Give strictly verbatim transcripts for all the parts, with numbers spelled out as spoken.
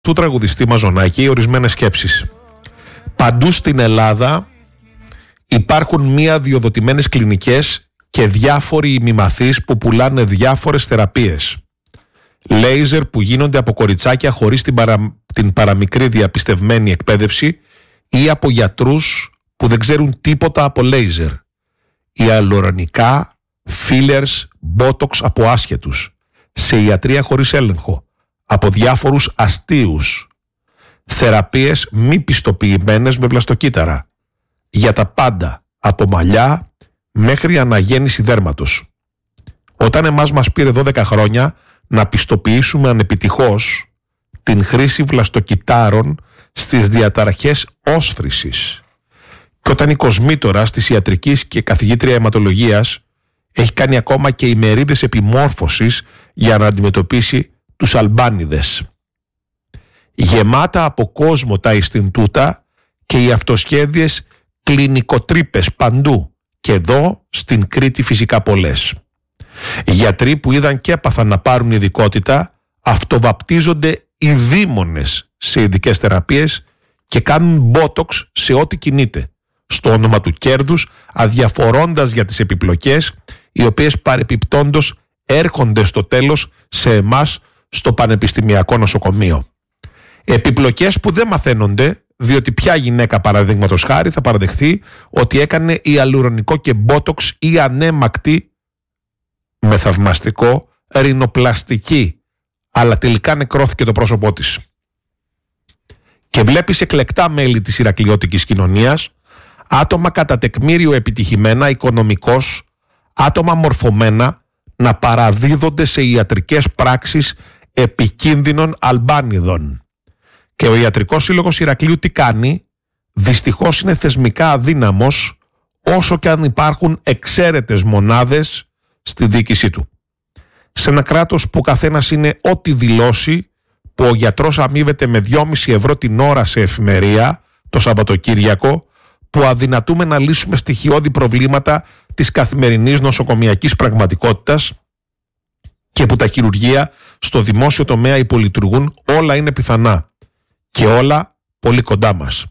του τραγουδιστή Μαζονάκη ορισμένες σκέψεις. Παντού στην Ελλάδα υπάρχουν μία διοδοτημένες κλινικές και διάφοροι ημιμαθείς που πουλάνε διάφορες θεραπείες. Λέιζερ που γίνονται από κοριτσάκια χωρίς την, παρα... την παραμικρή διαπιστευμένη εκπαίδευση ή από γιατρούς που δεν ξέρουν τίποτα από λέιζερ. Ιαλουρονικά, fillers, botox από άσχετους. Σε ιατρία χωρίς έλεγχο. Από διάφορους αστείους. Θεραπείες μη πιστοποιημένες με βλαστοκύτταρα. Για τα πάντα. Από μαλλιά μέχρι αναγέννηση δέρματος. Όταν εμάς μας πήρε δώδεκα χρόνια να πιστοποιήσουμε ανεπιτυχώς την χρήση βλαστοκυτάρων στις διαταραχές όσφρησης. Και όταν η κοσμήτωρας της ιατρικής και καθηγήτρια αιματολογίας έχει κάνει ακόμα και ημερίδες επιμόρφωσης για να αντιμετωπίσει τους αλμπάνιδες. Γεμάτα από κόσμο τα ιστιντούτα και οι αυτοσχέδιες κλινικοτρύπες παντού και εδώ στην Κρήτη φυσικά πολλές. Γιατροί που είδαν και έπαθαν να πάρουν ειδικότητα αυτοβαπτίζονται οι δήμονες σε ειδικές θεραπείες και κάνουν μπότοξ σε ό,τι κινείται, στο όνομα του κέρδους, αδιαφορώντας για τις επιπλοκές οι οποίες παρεπιπτόντως έρχονται στο τέλος σε εμάς στο πανεπιστημιακό νοσοκομείο. Επιπλοκές που δεν μαθαίνονται, διότι ποια γυναίκα παραδείγματος χάρη θα παραδεχθεί ότι έκανε ιαλουρονικό και μπότοξ ή ανέμακτη με θαυμαστικό ρινοπλαστική, αλλά τελικά νεκρώθηκε το πρόσωπό της. Και βλέπεις εκλεκτά μέλη της ηρακλειώτικης κοινωνίας, άτομα κατά τεκμήριο επιτυχημένα οικονομικώς, άτομα μορφωμένα να παραδίδονται σε ιατρικές πράξεις επικίνδυνων αλμπάνιδων. Και ο Ιατρικός Σύλλογος Ηρακλείου τι κάνει? Δυστυχώς είναι θεσμικά αδύναμος, όσο και αν υπάρχουν εξαίρετες μονάδες στη διοίκησή του. Σε ένα κράτος που καθένας είναι ό,τι δηλώσει, που ο γιατρός αμείβεται με δυόμισι ευρώ την ώρα σε εφημερία το Σαββατοκύριακο, που αδυνατούμε να λύσουμε στοιχειώδη προβλήματα της καθημερινής νοσοκομιακής πραγματικότητας και που τα χειρουργεία στο δημόσιο τομέα υπολειτουργούν, όλα είναι πιθανά και όλα πολύ κοντά μας.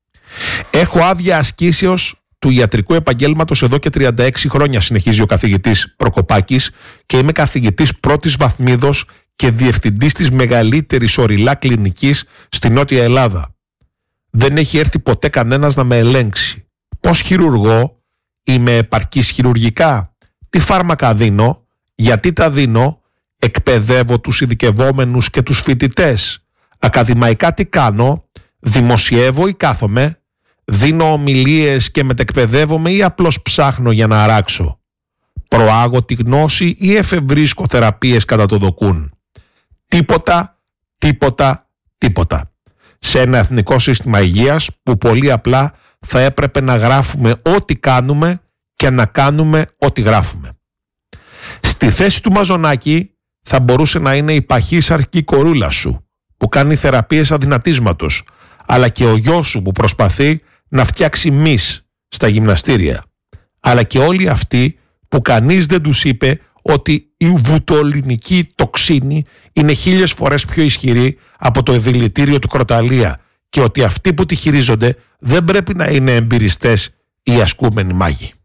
Έχω άδεια ασκήσεως του ιατρικού επαγγέλματος εδώ και τριάντα έξι χρόνια, συνεχίζει ο καθηγητής Προκοπάκης, και είμαι καθηγητής πρώτης βαθμίδος και διευθυντής της μεγαλύτερης ορειλά κλινικής στη Νότια Ελλάδα. Δεν έχει έρθει ποτέ κανένας να με ελέγξει. Πώς χειρουργώ? Είμαι επαρκής χειρουργικά? Τι φάρμακα δίνω? Γιατί τα δίνω? Εκπαιδεύω τους ειδικευόμενους και τους φοιτητές? Ακαδημαϊκά τι κάνω? Δημοσιεύω ή κάθομαι? Δίνω ομιλίες και μετεκπαιδεύομαι ή απλώς ψάχνω για να αράξω? Προάγω τη γνώση ή εφευρίσκω θεραπείες κατά το δοκούν? Τίποτα, τίποτα, τίποτα. Σε ένα εθνικό σύστημα υγείας που πολύ απλά θα έπρεπε να γράφουμε ό,τι κάνουμε και να κάνουμε ό,τι γράφουμε. Στη θέση του Μαζονάκη θα μπορούσε να είναι η παχύσαρκη κορούλα σου που κάνει θεραπείες αδυνατίσματος, αλλά και ο γιος σου που προσπαθεί να φτιάξει μυς στα γυμναστήρια, αλλά και όλοι αυτοί που κανείς δεν τους είπε ότι η βουτολινική τοξίνη είναι χίλιες φορές πιο ισχυρή από το δηλητήριο του κροταλία και ότι αυτοί που τη χειρίζονται δεν πρέπει να είναι εμπειριστές ή ασκούμενοι μάγοι.